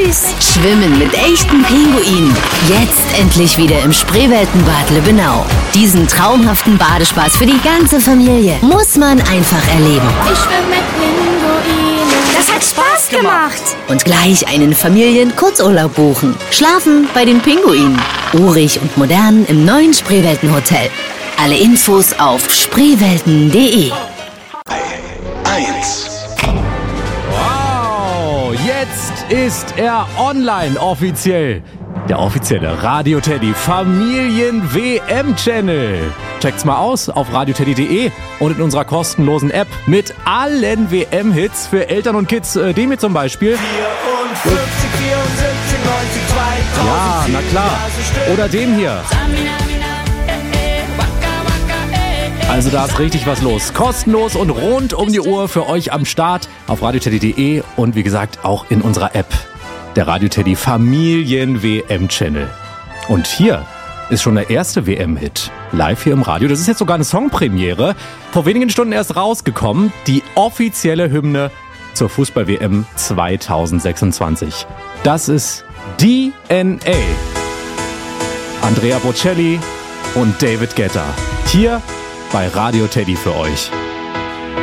süß. Schwimmen mit echten Pinguinen. Jetzt endlich wieder im Spreeweltenbad Lübbenau. Diesen traumhaften Badespaß für die ganze Familie muss man einfach erleben. Ich schwimme mit Pinguinen. Das hat Spaß gemacht. Und gleich einen Familien-Kurzurlaub buchen. Schlafen bei den Pinguinen. Urig und modern im neuen Spreeweltenhotel. Alle Infos auf spreewelten.de. Wow, jetzt ist er online offiziell. Der offizielle Radio Teddy Familien-WM-Channel. Checkt's mal aus auf radioteddy.de und in unserer kostenlosen App mit allen WM-Hits für Eltern und Kids. Dem hier zum Beispiel. 54, 74, 90, 2000. Ja, na klar. Oder dem hier. Also da ist richtig was los. Kostenlos und rund um die Uhr für euch am Start auf radioteddy.de und wie gesagt auch in unserer App. Der Radio Teddy Familien-WM-Channel. Und hier ist schon der erste WM-Hit. Live hier im Radio. Das ist jetzt sogar eine Songpremiere. Vor wenigen Stunden erst rausgekommen. Die offizielle Hymne zur Fußball-WM 2026. Das ist DNA. Andrea Bocelli und David Guetta. Hier bei Radio Teddy für euch.